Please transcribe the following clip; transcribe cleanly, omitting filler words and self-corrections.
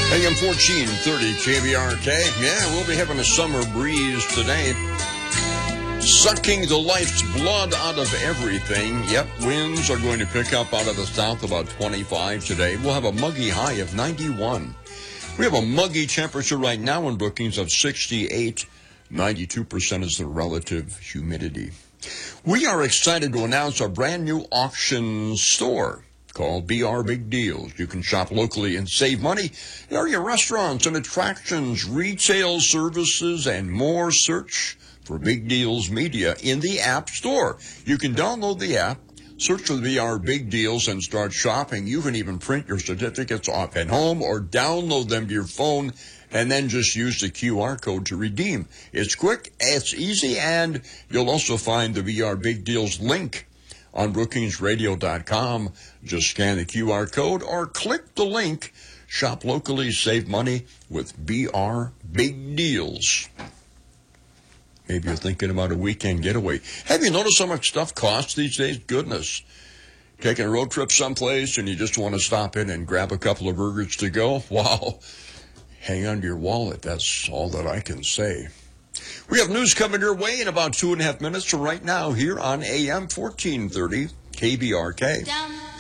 AM 1430 KBRK. Yeah, we'll be having a summer breeze today. Sucking the life's blood out of everything. Yep, winds are going to pick up out of the south, about 25 today. We'll have a muggy high of 91. We have a muggy temperature right now in bookings of 68. 92% is the relative humidity. We are excited to announce a brand new auction store called BR Big Deals. You can shop locally and save money. Area restaurants and attractions, retail services, and more. Search for Big Deals Media in the App Store. You can download the app, search for the BR Big Deals, and start shopping. You can even print your certificates off at home or download them to your phone and then just use the QR code to redeem. It's quick, it's easy, and you'll also find the BR Big Deals link on brookingsradio.com. Just scan the QR code or click the link. Shop locally, save money with BR Big Deals. Maybe you're thinking about a weekend getaway. Have you noticed how much stuff costs these days? Goodness. Taking a road trip someplace and you just want to stop in and grab a couple of burgers to go? Wow. Hang on to your wallet. That's all that I can say. We have news coming your way in about 2.5 minutes from right now here on AM 1430 KBRK.